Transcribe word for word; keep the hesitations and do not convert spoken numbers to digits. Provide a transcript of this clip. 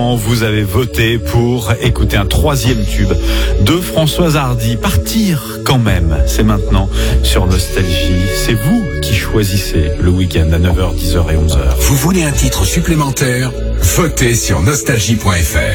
Vous avez voté pour écouter un troisième tube de Françoise Hardy. Partir quand même, c'est maintenant sur Nostalgie. C'est vous qui choisissez le week-end à neuf heures, dix heures et onze heures. Vous voulez un titre supplémentaire? Votez sur nostalgie point f r.